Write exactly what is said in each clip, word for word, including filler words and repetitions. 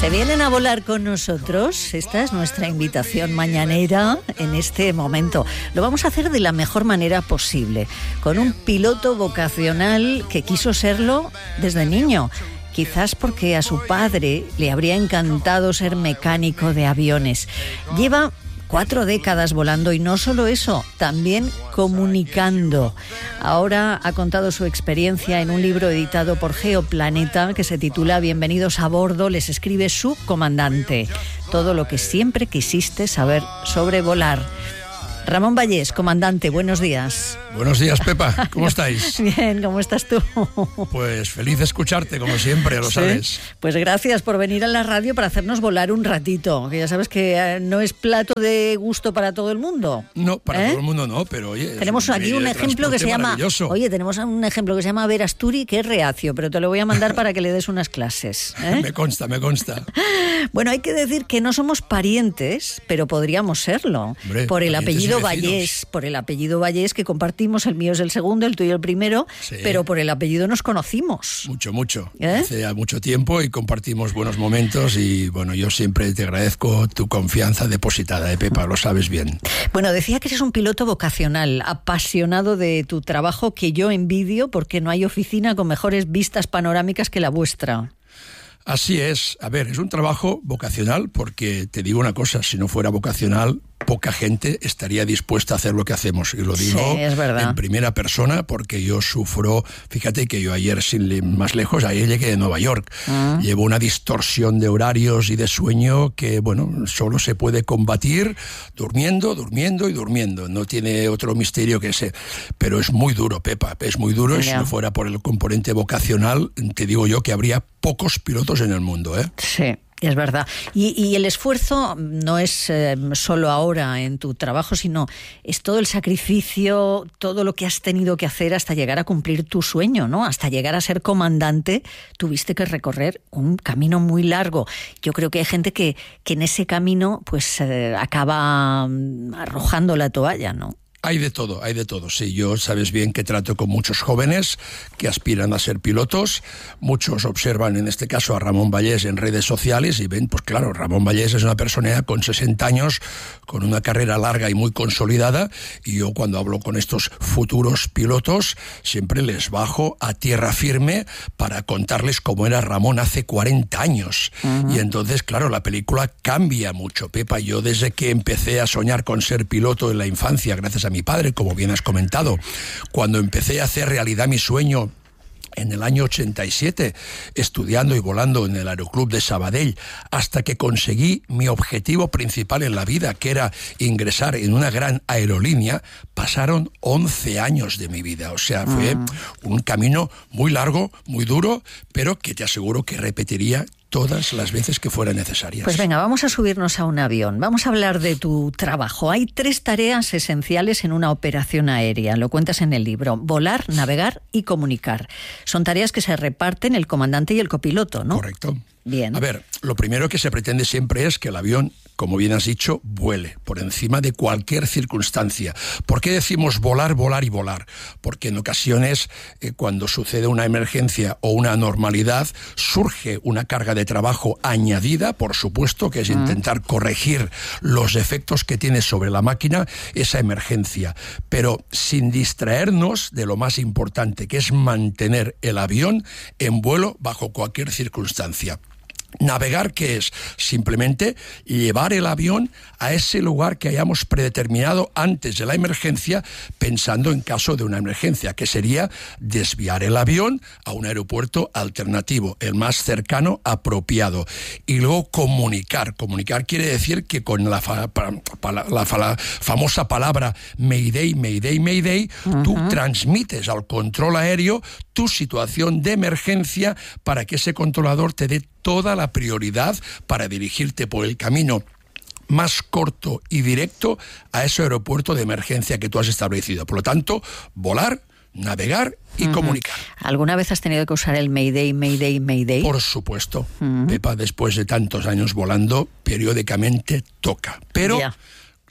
¿Se vienen a volar con nosotros? Esta es nuestra invitación mañanera en este momento. Lo vamos a hacer de la mejor manera posible, con un piloto vocacional que quiso serlo desde niño. Quizás porque a su padre le habría encantado ser mecánico de aviones. Lleva cuatro décadas volando y no solo eso, también comunicando. Ahora ha contado su experiencia en un libro editado por Geoplaneta que se titula Bienvenidos a bordo, les escribe su comandante. Todo lo que siempre quisiste saber sobre volar. Ramón Vallés, comandante, buenos días. Buenos días, Pepa, ¿cómo estáis? Bien, ¿cómo estás tú? Pues feliz de escucharte, como siempre, lo ¿Sí? sabes. Pues gracias por venir a la radio para hacernos volar un ratito, que ya sabes que no es plato de gusto para todo el mundo. No, para ¿Eh? todo el mundo no, pero oye... Tenemos un aquí un ejemplo que se llama... Oye, tenemos un ejemplo que se llama Verasturi, que es reacio, pero te lo voy a mandar para que le des unas clases. ¿eh? Me consta, me consta. Bueno, hay que decir que no somos parientes, pero podríamos serlo. Hombre, por el apellido Vallés, por el apellido Vallés que compartimos. El mío es el segundo, el tuyo el primero, sí. Pero por el apellido nos conocimos. Mucho, mucho. ¿Eh? Hace ya mucho tiempo y compartimos buenos momentos y bueno, yo siempre te agradezco tu confianza depositada, ¿eh, Pepa? Lo sabes bien. Bueno, decía que eres un piloto vocacional, apasionado de tu trabajo, que yo envidio porque no hay oficina con mejores vistas panorámicas que la vuestra. Así es. A ver, es un trabajo vocacional porque te digo una cosa, si no fuera vocacional, poca gente estaría dispuesta a hacer lo que hacemos. Y lo digo sí, es verdad. en primera persona porque yo sufro... Fíjate que yo ayer, sin ir más lejos, ayer llegué de Nueva York. Ah. Llevo una distorsión de horarios y de sueño que, bueno, solo se puede combatir durmiendo, durmiendo y durmiendo. No tiene otro misterio que ese. Pero es muy duro, Pepa, es muy duro. Yeah. Y si no fuera por el componente vocacional, te digo yo que habría pocos pilotos en el mundo, ¿eh? Sí. Es verdad. Y, y el esfuerzo no es eh, solo ahora en tu trabajo, sino es todo el sacrificio, todo lo que has tenido que hacer hasta llegar a cumplir tu sueño, ¿no? Hasta llegar a ser comandante, tuviste que recorrer un camino muy largo. Yo creo que hay gente que, que en ese camino pues eh, acaba arrojando la toalla, ¿no? Hay de todo, hay de todo, sí. Yo sabes bien que trato con muchos jóvenes que aspiran a ser pilotos. Muchos observan, en este caso, a Ramón Vallés en redes sociales y ven, pues claro, Ramón Vallés es una persona con sesenta años, con una carrera larga y muy consolidada, y yo cuando hablo con estos futuros pilotos siempre les bajo a tierra firme para contarles cómo era Ramón hace cuarenta años. Uh-huh. Y entonces, claro, la película cambia mucho, Pepa. Yo desde que empecé a soñar con ser piloto en la infancia, gracias a mi padre, como bien has comentado, cuando empecé a hacer realidad mi sueño en el año ochenta y siete, estudiando y volando en el Aeroclub de Sabadell, hasta que conseguí mi objetivo principal en la vida, que era ingresar en una gran aerolínea, pasaron once años de mi vida. O sea, fue mm. un camino muy largo, muy duro, pero que te aseguro que repetiría todas las veces que fueran necesarias. Pues venga, vamos a subirnos a un avión. Vamos a hablar de tu trabajo. Hay tres tareas esenciales en una operación aérea. Lo cuentas en el libro. Volar, navegar y comunicar. Son tareas que se reparten el comandante y el copiloto, ¿no? Correcto. Bien. A ver, lo primero que se pretende siempre es que el avión, como bien has dicho, vuele por encima de cualquier circunstancia. ¿Por qué decimos volar, volar y volar? Porque en ocasiones, eh, cuando sucede una emergencia o una anormalidad, surge una carga de trabajo añadida, por supuesto, que es intentar corregir los efectos que tiene sobre la máquina esa emergencia, pero sin distraernos de lo más importante, que es mantener el avión en vuelo bajo cualquier circunstancia. Navegar, ¿qué es? Simplemente llevar el avión a ese lugar que hayamos predeterminado antes de la emergencia, pensando en caso de una emergencia, que sería desviar el avión a un aeropuerto alternativo, el más cercano, apropiado. Y luego comunicar. Comunicar quiere decir que con la, fa, pa, pa, la, la, la famosa palabra Mayday, Mayday, Mayday, uh-huh. tú transmites al control aéreo tu situación de emergencia para que ese controlador te dé toda la prioridad para dirigirte por el camino más corto y directo a ese aeropuerto de emergencia que tú has establecido. Por lo tanto, volar, navegar y uh-huh. comunicar. ¿Alguna vez has tenido que usar el Mayday, Mayday, Mayday? Por supuesto. Uh-huh. Pepa, después de tantos años volando, periódicamente toca. Pero... Yeah.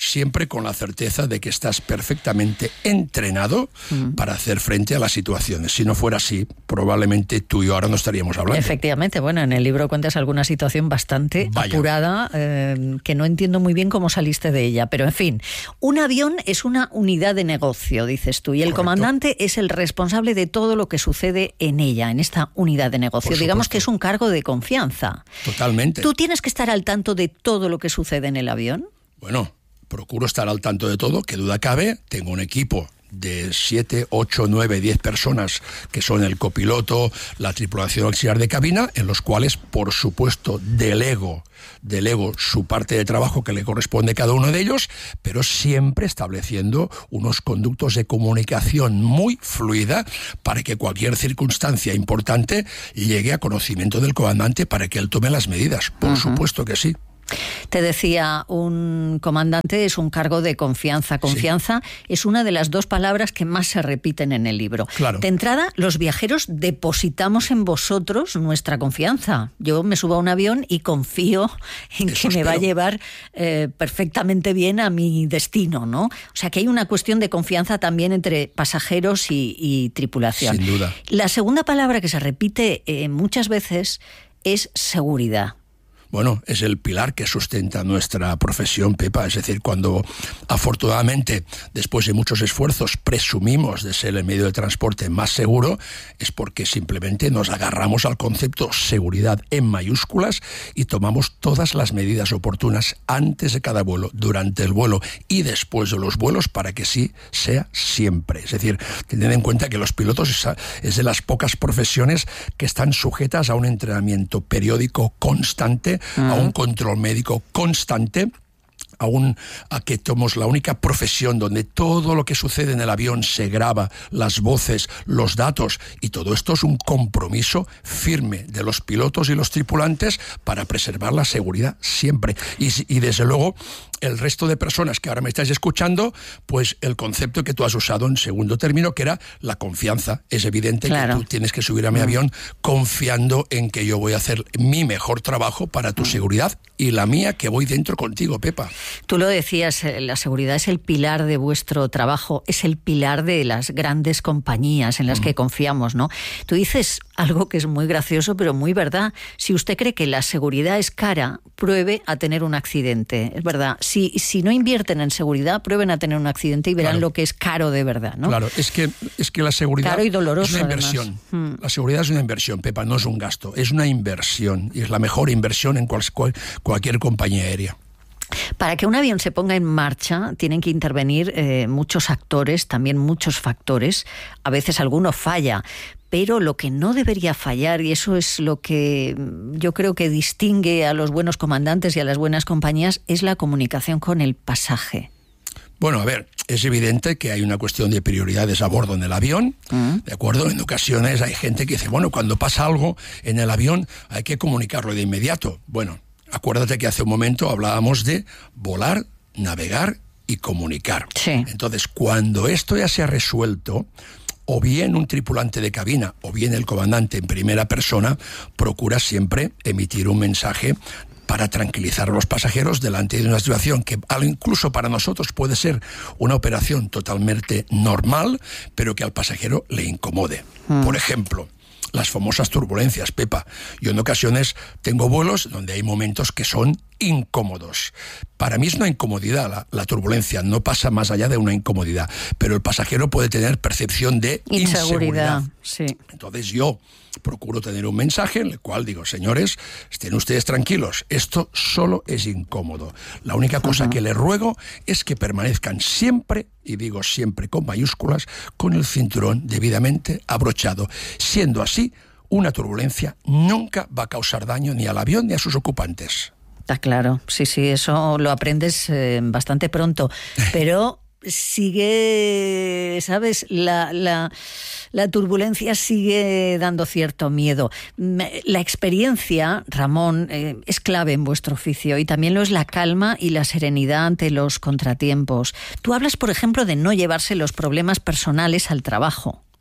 siempre con la certeza de que estás perfectamente entrenado mm. para hacer frente a las situaciones. Si no fuera así, probablemente tú y yo ahora no estaríamos hablando. Efectivamente, bueno, en el libro cuentas alguna situación bastante Vaya. apurada, eh, que no entiendo muy bien cómo saliste de ella, pero en fin, un avión es una unidad de negocio, dices tú, y el Correcto. comandante es el responsable de todo lo que sucede en ella, en esta unidad de negocio. Digamos que es un cargo de confianza. Totalmente. ¿Tú tienes que estar al tanto de todo lo que sucede en el avión? Bueno, procuro estar al tanto de todo, que duda cabe. Tengo un equipo de siete, ocho, nueve, diez personas que son el copiloto, la tripulación auxiliar de cabina, en los cuales, por supuesto, delego, delego su parte de trabajo que le corresponde a cada uno de ellos, pero siempre estableciendo unos conductos de comunicación muy fluida para que cualquier circunstancia importante llegue a conocimiento del comandante para que él tome las medidas. Por uh-huh. supuesto que sí. Te decía, un comandante es un cargo de confianza. Confianza sí. es una de las dos palabras que más se repiten en el libro. Claro. De entrada, los viajeros depositamos en vosotros nuestra confianza. Yo me subo a un avión y confío en Eso que espero. me va a llevar eh, perfectamente bien a mi destino, ¿no? O sea que hay una cuestión de confianza también entre pasajeros y, y tripulación. Sin duda. La segunda palabra que se repite eh, muchas veces es seguridad. Bueno, es el pilar que sustenta nuestra profesión, Pepa. Es decir, cuando afortunadamente, después de muchos esfuerzos, presumimos de ser el medio de transporte más seguro, es porque simplemente nos agarramos al concepto seguridad en mayúsculas y tomamos todas las medidas oportunas antes de cada vuelo, durante el vuelo y después de los vuelos para que sí sea siempre. Es decir, tened en cuenta que los pilotos es de las pocas profesiones que están sujetas a un entrenamiento periódico constante, a un control médico constante, a, un, a que somos la única profesión donde todo lo que sucede en el avión se graba, las voces, los datos, y todo esto es un compromiso firme de los pilotos y los tripulantes para preservar la seguridad siempre. Y, y desde luego, el resto de personas que ahora me estáis escuchando, pues el concepto que tú has usado en segundo término, que era la confianza. Es evidente claro. que tú tienes que subir a mi mm. avión confiando en que yo voy a hacer mi mejor trabajo para tu mm. seguridad y la mía, que voy dentro contigo, Pepa. Tú lo decías, la seguridad es el pilar de vuestro trabajo, es el pilar de las grandes compañías en las mm. que confiamos, ¿no? Tú dices algo que es muy gracioso, pero muy verdad. Si usted cree que la seguridad es cara, pruebe a tener un accidente. Es verdad. Si, si no invierten en seguridad, prueben a tener un accidente y verán claro. lo que es caro de verdad, ¿no? Claro, es que, es que la seguridad caro y doloroso, es una inversión. Mm. La seguridad es una inversión, Pepa, no es un gasto, es una inversión y es la mejor inversión en cual, cual, cualquier compañía aérea. Para que un avión se ponga en marcha tienen que intervenir eh, muchos actores, también muchos factores. A veces alguno falla, pero lo que no debería fallar, y eso es lo que yo creo que distingue a los buenos comandantes y a las buenas compañías, es la comunicación con el pasaje. Bueno, a ver, es evidente que hay una cuestión de prioridades a bordo en el avión, uh-huh. ¿de acuerdo? En ocasiones hay gente que dice, bueno, cuando pasa algo en el avión hay que comunicarlo de inmediato. Bueno, acuérdate que hace un momento hablábamos de volar, navegar y comunicar. Sí. Entonces, cuando esto ya se ha resuelto, o bien un tripulante de cabina o bien el comandante en primera persona procura siempre emitir un mensaje para tranquilizar a los pasajeros delante de una situación que incluso para nosotros puede ser una operación totalmente normal, pero que al pasajero le incomode. Mm. Por ejemplo, las famosas turbulencias, Pepa. Yo en ocasiones tengo vuelos donde hay momentos que son incómodos. Para mí es una incomodidad la, la turbulencia, no pasa más allá de una incomodidad, pero el pasajero puede tener percepción de inseguridad. Sí. Entonces yo procuro tener un mensaje en el cual digo, señores, estén ustedes tranquilos, esto solo es incómodo. La única cosa uh-huh. que les ruego es que permanezcan siempre, y digo siempre con mayúsculas, con el cinturón debidamente abrochado. Siendo así, una turbulencia nunca va a causar daño ni al avión ni a sus ocupantes. Está claro, sí, sí, eso lo aprendes eh, bastante pronto, pero sigue, ¿sabes? La, la, la turbulencia sigue dando cierto miedo. La experiencia, Ramón, eh, es clave en vuestro oficio y también lo es la calma y la serenidad ante los contratiempos. Tú hablas, por ejemplo, de no llevarse los problemas personales al trabajo.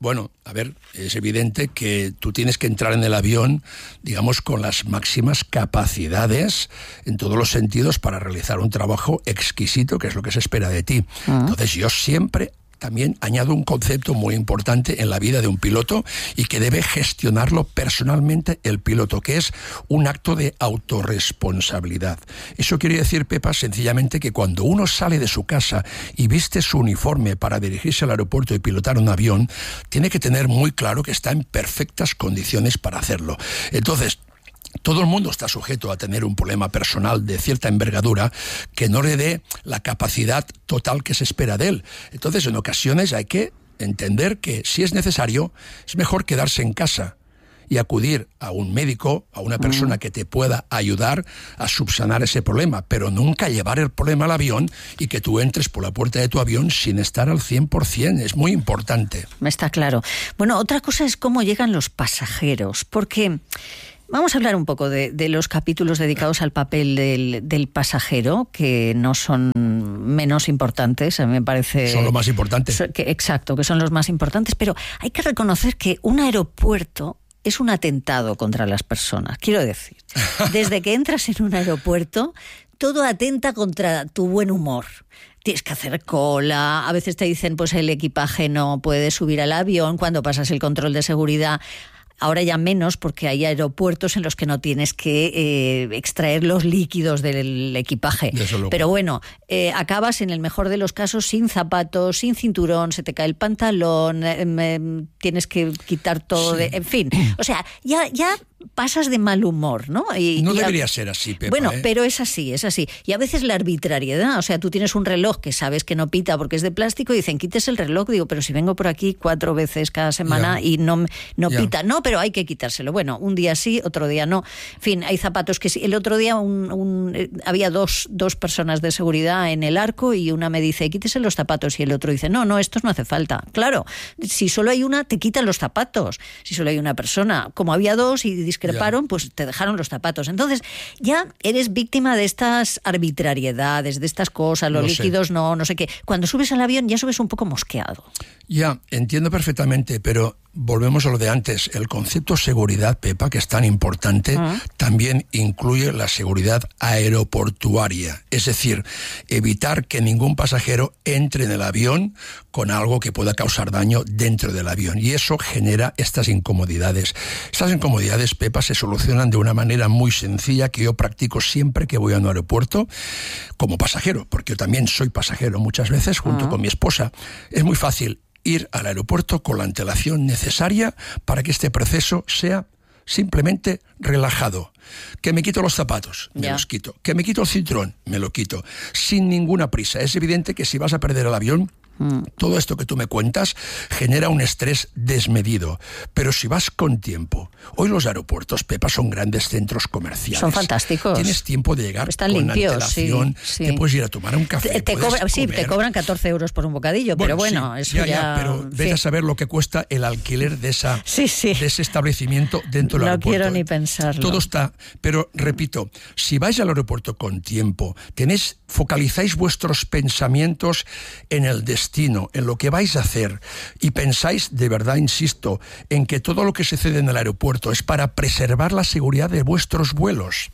Bueno, a ver, es evidente que tú tienes que entrar en el avión, digamos, con las máximas capacidades en todos los sentidos para realizar un trabajo exquisito, que es lo que se espera de ti. Uh-huh. Entonces yo siempre también añado un concepto muy importante en la vida de un piloto y que debe gestionarlo personalmente el piloto, que es un acto de autorresponsabilidad. Eso quiere decir, Pepa, sencillamente que cuando uno sale de su casa y viste su uniforme para dirigirse al aeropuerto y pilotar un avión, tiene que tener muy claro que está en perfectas condiciones para hacerlo. Entonces, todo el mundo está sujeto a tener un problema personal de cierta envergadura que no le dé la capacidad total que se espera de él. Entonces, en ocasiones hay que entender que, si es necesario, es mejor quedarse en casa y acudir a un médico, a una persona que te pueda ayudar a subsanar ese problema, pero nunca llevar el problema al avión y que tú entres por la puerta de tu avión sin estar al cien por ciento. Es muy importante. Está claro. Bueno, otra cosa es cómo llegan los pasajeros, porque vamos a hablar un poco de, de los capítulos dedicados al papel del, del pasajero, que no son menos importantes, a mí me parece. Son lo más importante. Que, exacto, que son los más importantes, pero hay que reconocer que un aeropuerto es un atentado contra las personas. Quiero decir, desde que entras en un aeropuerto, todo atenta contra tu buen humor. Tienes que hacer cola, a veces te dicen pues el equipaje no puede subir al avión, cuando pasas el control de seguridad. Ahora ya menos, porque hay aeropuertos en los que no tienes que eh, extraer los líquidos del equipaje. Pero bueno, eh, acabas en el mejor de los casos sin zapatos, sin cinturón, se te cae el pantalón, eh, eh, tienes que quitar todo, sí. de, en fin. O sea, ya, ya pasas de mal humor, ¿no? Y, no y debería a... ser así, Pepa. Bueno, ¿eh? pero es así, es así. Y a veces la arbitrariedad, o sea, tú tienes un reloj que sabes que no pita porque es de plástico y dicen, quites el reloj. Digo, pero si vengo por aquí cuatro veces cada semana ya. y no, no pita. No, pero hay que quitárselo. Bueno, un día sí, otro día no. En fin, hay zapatos que sí. El otro día un, un, eh, había dos, dos personas de seguridad en el arco y una me dice, quítese los zapatos, y el otro dice, no, no, estos no hace falta. Claro, si solo hay una, te quitan los zapatos. Si solo hay una persona. Como había dos y discreparon, ya. pues te dejaron los zapatos. Entonces, ya eres víctima de estas arbitrariedades, de estas cosas, los Lo líquidos sé. no, no sé qué. Cuando subes al avión ya subes un poco mosqueado. Ya, entiendo perfectamente, pero volvemos a lo de antes. El concepto seguridad, Pepa, que es tan importante, uh-huh. también incluye la seguridad aeroportuaria. Es decir, evitar que ningún pasajero entre en el avión con algo que pueda causar daño dentro del avión. Y eso genera estas incomodidades. Estas incomodidades, Pepa, se solucionan de una manera muy sencilla que yo practico siempre que voy a un aeropuerto como pasajero, porque yo también soy pasajero muchas veces junto uh-huh. con mi esposa. Es muy fácil ir al aeropuerto con la antelación necesaria para que este proceso sea simplemente relajado. Que me quito los zapatos, me yeah. los quito. Que me quito el cinturón, me lo quito. Sin ninguna prisa. Es evidente que si vas a perder el avión, mm. todo esto que tú me cuentas genera un estrés desmedido. Pero si vas con tiempo. Hoy los aeropuertos, Pepa, son grandes centros comerciales. Son fantásticos. Tienes tiempo de llegar Están con limpios, antelación. Sí, sí. Te puedes ir a tomar un café. Te, te cobra, sí, te cobran catorce euros por un bocadillo, bueno, pero bueno, sí, eso ya... ya... ya pero vete a saber lo que cuesta el alquiler de, esa, sí, sí. de ese establecimiento dentro del no aeropuerto. No quiero ni pensarlo. Todo está... Pero, repito, si vais al aeropuerto con tiempo, tenéis, focalizáis vuestros pensamientos en el destino, en lo que vais a hacer, y pensáis, de verdad, insisto, en que todo lo que sucede en el aeropuerto es para preservar la seguridad de vuestros vuelos.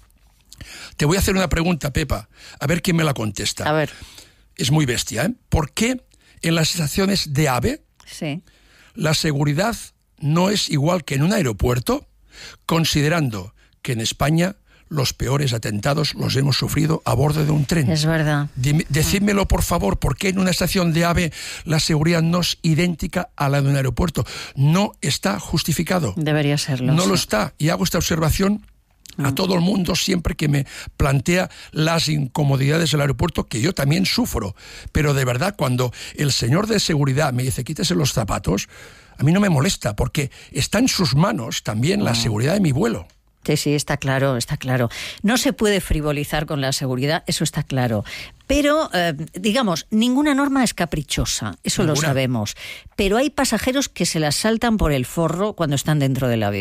Te voy a hacer una pregunta, Pepa, a ver quién me la contesta. A ver. Es muy bestia, ¿eh? ¿Por qué en las estaciones de AVE sí. la seguridad no es igual que en un aeropuerto, considerando que en España los peores atentados los hemos sufrido a bordo de un tren? Es verdad. Dime, decídmelo, por favor, ¿por qué en una estación de AVE la seguridad no es idéntica a la de un aeropuerto? No está justificado. Debería serlo. No sí. lo está. Y hago esta observación a todo el mundo siempre que me plantea las incomodidades del aeropuerto, que yo también sufro. Pero de verdad, cuando el señor de seguridad me dice quítese los zapatos, a mí no me molesta, porque está en sus manos también la seguridad de mi vuelo. Sí, sí, está claro, está claro. No se puede frivolizar con la seguridad, eso está claro. Pero, eh, digamos, ninguna norma es caprichosa, eso ¿Ninguna? Lo sabemos. Pero hay pasajeros que se las saltan por el forro cuando están dentro del avión.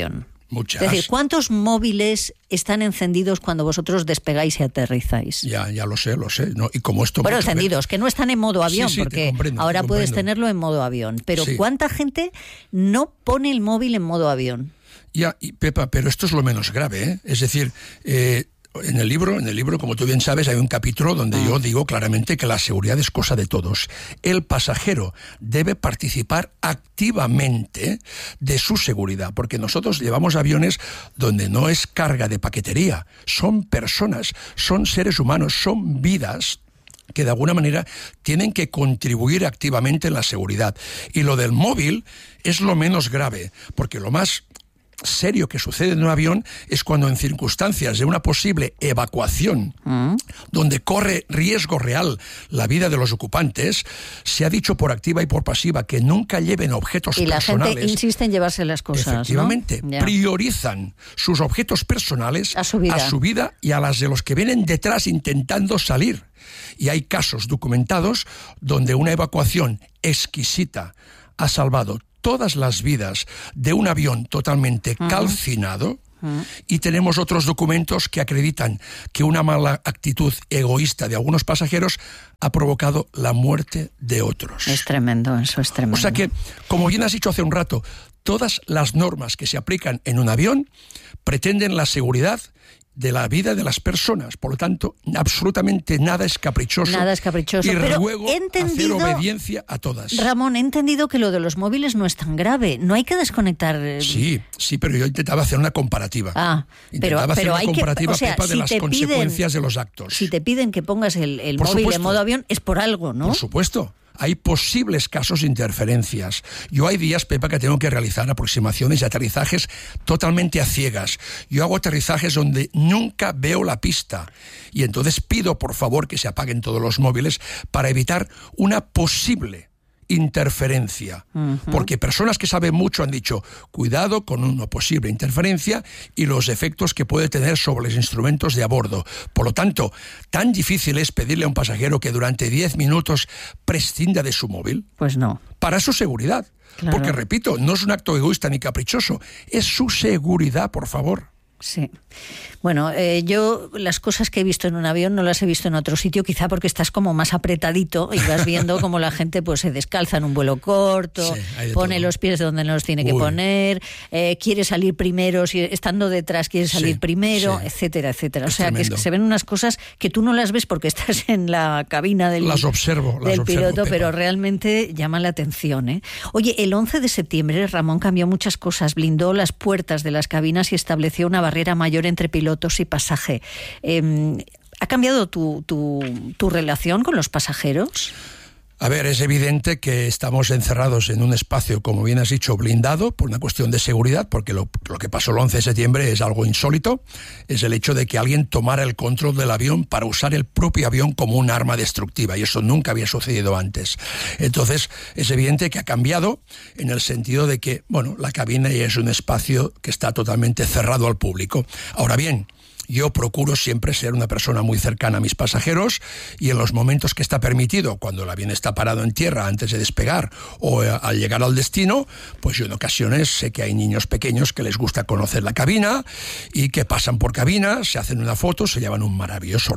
Muchas. Es decir, ¿cuántos móviles están encendidos cuando vosotros despegáis y aterrizáis? Ya, ya lo sé, lo sé. No, y como esto bueno, encendidos, que no están en modo avión, sí, sí, porque comprendo, ahora puedes comprendo. tenerlo en modo avión. Pero Sí. ¿cuánta gente no pone el móvil en modo avión? Ya, y Pepa, pero esto es lo menos grave, ¿eh? Es decir, eh, en el libro, en el libro, como tú bien sabes, hay un capítulo donde ah. yo digo claramente que la seguridad es cosa de todos. El pasajero debe participar activamente de su seguridad, porque nosotros llevamos aviones donde no es carga de paquetería, son personas, son seres humanos, son vidas que de alguna manera tienen que contribuir activamente en la seguridad. Y lo del móvil es lo menos grave, porque lo más serio que sucede en un avión es cuando en circunstancias de una posible evacuación mm. donde corre riesgo real la vida de los ocupantes, se ha dicho por activa y por pasiva que nunca lleven objetos y personales. Y la gente insiste en llevarse las cosas, efectivamente, ¿no? priorizan sus objetos personales a su, vida. a su vida y a las de los que vienen detrás intentando salir. Y hay casos documentados donde una evacuación exquisita ha salvado todas las vidas de un avión totalmente uh-huh. calcinado, uh-huh. y tenemos otros documentos que acreditan que una mala actitud egoísta de algunos pasajeros ha provocado la muerte de otros. Es tremendo, eso es tremendo. O sea que, como bien has dicho hace un rato, todas las normas que se aplican en un avión pretenden la seguridad de la vida de las personas, por lo tanto, absolutamente nada es caprichoso. Nada es caprichoso. Y pero luego he entendido, hacer obediencia a todas. Ramón, he entendido que lo de los móviles no es tan grave. No hay que desconectar. Sí, sí, pero yo intentaba hacer una comparativa. Ah, intentaba pero, hacer pero una hay comparativa, que, o sea, Pepa, de si las te consecuencias piden, de los actos. Si te piden que pongas el, el móvil supuesto. en modo avión, es por algo, ¿no? Por supuesto. Hay posibles casos de interferencias. Yo hay días, Pepa, que tengo que realizar aproximaciones y aterrizajes totalmente a ciegas. Yo hago aterrizajes donde nunca veo la pista. Y entonces pido, por favor, que se apaguen todos los móviles para evitar una posible interferencia. Uh-huh. Porque personas que saben mucho han dicho, cuidado con una posible interferencia y los efectos que puede tener sobre los instrumentos de a bordo. Por lo tanto, tan difícil es pedirle a un pasajero que durante diez minutos prescinda de su móvil. Pues no. Para su seguridad. Claro. Porque, repito, no es un acto egoísta ni caprichoso, es su seguridad, por favor. Sí. Bueno, eh, yo las cosas que he visto en un avión no las he visto en otro sitio, quizá porque estás como más apretadito y vas viendo como la gente pues se descalza en un vuelo corto, sí, pone todo. Los pies donde no los tiene Uy. que poner, eh, quiere salir primero, si estando detrás quiere salir sí, sí. primero, etcétera, etcétera. Es o sea, que, es que se ven unas cosas que tú no las ves porque estás en la cabina del, las observo, las del observo, piloto, Pepa. Pero realmente llaman la atención, ¿eh? Oye, el once de septiembre Ramón cambió muchas cosas, blindó las puertas de las cabinas y estableció una barrera mayor entre pilotos y pasaje. Eh, ¿Ha cambiado tu, tu, tu relación con los pasajeros? A ver, es evidente que estamos encerrados en un espacio, como bien has dicho, blindado por una cuestión de seguridad, porque lo, lo que pasó el once de septiembre es algo insólito, es el hecho de que alguien tomara el control del avión para usar el propio avión como un arma destructiva, y eso nunca había sucedido antes. Entonces, es evidente que ha cambiado en el sentido de que, bueno, la cabina ya es un espacio que está totalmente cerrado al público. Ahora bien, yo procuro siempre ser una persona muy cercana a mis pasajeros y en los momentos que está permitido, cuando el avión está parado en tierra antes de despegar o eh, al llegar al destino, pues yo en ocasiones sé que hay niños pequeños que les gusta conocer la cabina y que pasan por cabina, se hacen una foto, se llevan un maravilloso